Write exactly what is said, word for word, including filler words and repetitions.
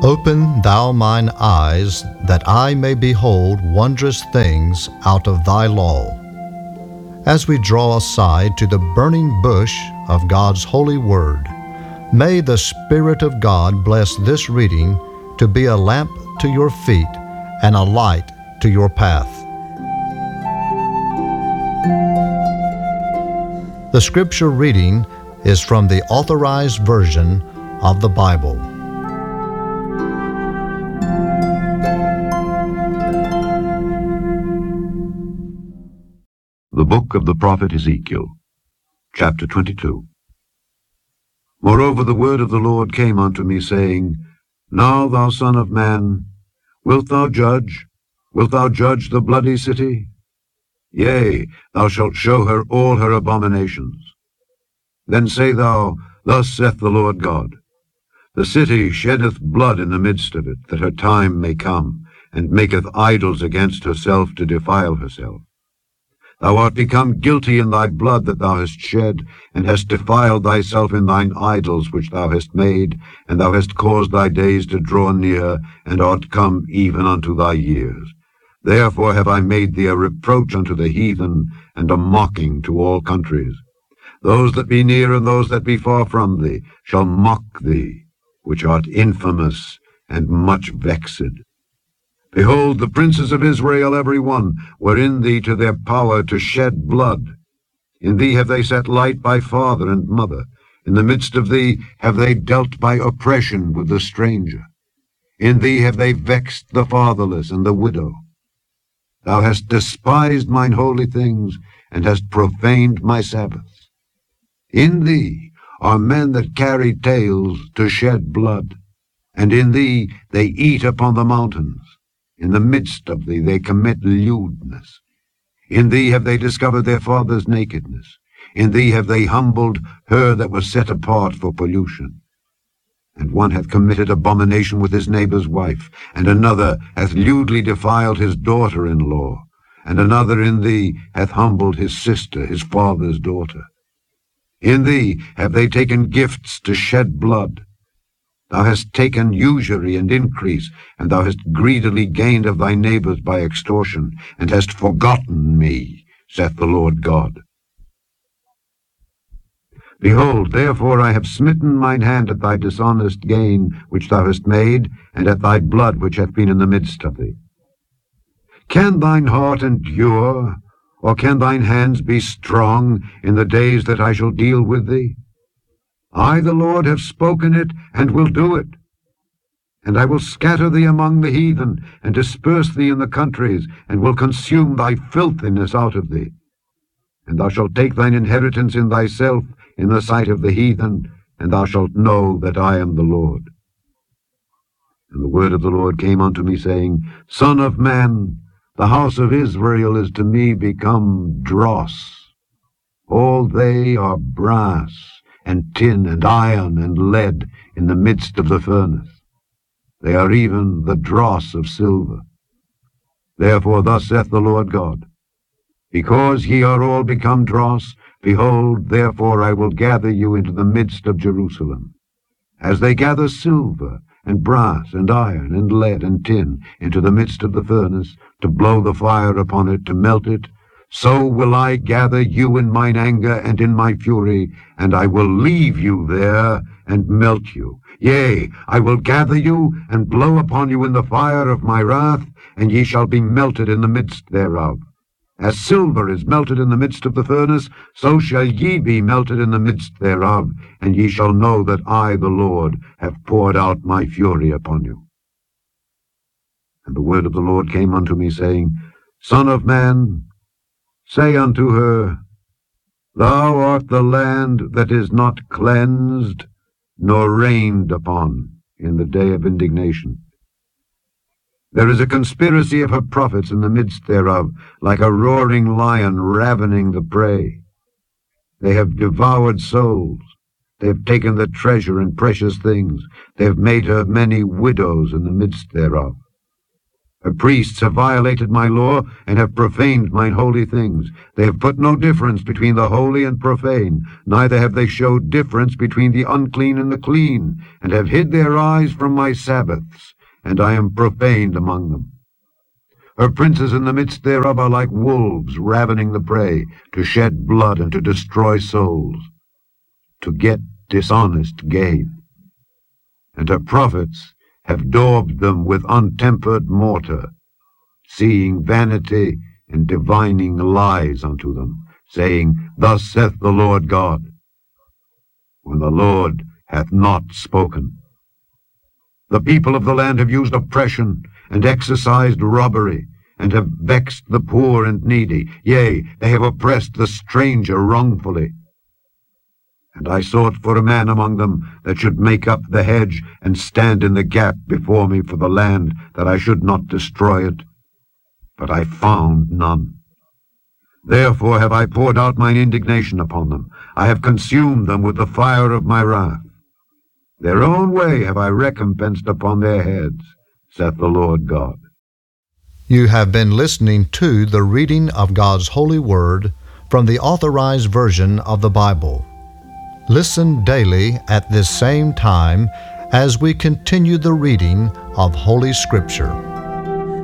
Open thou mine eyes, that I may behold wondrous things out of thy law. As we draw aside to the burning bush of God's holy word, may the Spirit of God bless this reading to be a lamp to your feet and a light to your path. The scripture reading is from the Authorized Version of the Bible. The book of the prophet Ezekiel, chapter twenty-two. Moreover, the word of the Lord came unto me, saying, Now, thou son of man, wilt thou judge? Wilt thou judge the bloody city? Yea, thou shalt show her all her abominations. Then say thou, Thus saith the Lord God, The city sheddeth blood in the midst of it, that her time may come, and maketh idols against herself to defile herself. Thou art become guilty in thy blood that thou hast shed, and hast defiled thyself in thine idols which thou hast made, and thou hast caused thy days to draw near, and art come even unto thy years. Therefore have I made thee a reproach unto the heathen, and a mocking to all countries. Those that be near and those that be far from thee shall mock thee, which art infamous and much vexed. Behold, the princes of Israel every one were in thee to their power to shed blood. In thee have they set light by father and mother. In the midst of thee have they dealt by oppression with the stranger. In thee have they vexed the fatherless and the widow. Thou hast despised mine holy things, and hast profaned my Sabbaths. In thee are men that carry tales to shed blood, and in thee they eat upon the mountains. In the midst of thee they commit lewdness. In thee have they discovered their father's nakedness. In thee have they humbled her that was set apart for pollution. And one hath committed abomination with his neighbor's wife, and another hath lewdly defiled his daughter-in-law, and another in thee hath humbled his sister, his father's daughter. In thee have they taken gifts to shed blood. Thou hast taken usury and increase, and thou hast greedily gained of thy neighbors by extortion, and hast forgotten me, saith the Lord God. Behold, therefore I have smitten mine hand at thy dishonest gain which thou hast made, and at thy blood which hath been in the midst of thee. Can thine heart endure, or can thine hands be strong in the days that I shall deal with thee? I, the Lord, have spoken it, and will do it. And I will scatter thee among the heathen, and disperse thee in the countries, and will consume thy filthiness out of thee. And thou shalt take thine inheritance in thyself in the sight of the heathen, and thou shalt know that I am the Lord. And the word of the Lord came unto me, saying, Son of man, the house of Israel is to me become dross. All they are brass, and tin, and iron, and lead in the midst of the furnace. They are even the dross of silver. Therefore thus saith the Lord God, Because ye are all become dross, behold, therefore I will gather you into the midst of Jerusalem. As they gather silver, and brass, and iron, and lead, and tin into the midst of the furnace, to blow the fire upon it, to melt it, so will I gather you in mine anger and in my fury, and I will leave you there, and melt you. Yea, I will gather you, and blow upon you in the fire of my wrath, and ye shall be melted in the midst thereof. As silver is melted in the midst of the furnace, so shall ye be melted in the midst thereof, and ye shall know that I, the Lord, have poured out my fury upon you. And the word of the Lord came unto me, saying, Son of man, say unto her, Thou art the land that is not cleansed, nor rained upon in the day of indignation. There is a conspiracy of her prophets in the midst thereof, like a roaring lion ravening the prey. They have devoured souls. They have taken the treasure and precious things. They have made her many widows in the midst thereof. Her priests have violated my law, and have profaned mine holy things. They have put no difference between the holy and profane, neither have they showed difference between the unclean and the clean, and have hid their eyes from my Sabbaths, and I am profaned among them. Her princes in the midst thereof are like wolves ravening the prey, to shed blood and to destroy souls, to get dishonest gain. And her prophets have daubed them with untempered mortar, seeing vanity and divining lies unto them, saying, Thus saith the Lord God, when the Lord hath not spoken. The people of the land have used oppression, and exercised robbery, and have vexed the poor and needy. Yea, they have oppressed the stranger wrongfully. And I sought for a man among them that should make up the hedge, and stand in the gap before me for the land, that I should not destroy it. But I found none. Therefore have I poured out mine indignation upon them. I have consumed them with the fire of my wrath. Their own way have I recompensed upon their heads, saith the Lord God. You have been listening to the reading of God's holy word from the Authorized Version of the Bible. Listen daily at this same time as we continue the reading of Holy Scripture.